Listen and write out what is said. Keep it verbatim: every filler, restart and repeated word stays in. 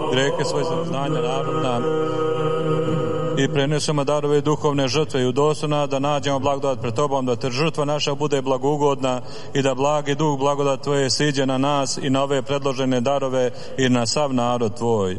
greke svoje znanja narodna i prenesemo darove duhovne žrtve i udostojna da nađemo blagodat pred Tobom, da te žrtva naša bude blagougodna i da blagi duh blagodat Tvoje siđe na nas i na ove predložene darove i na sav narod Tvoj.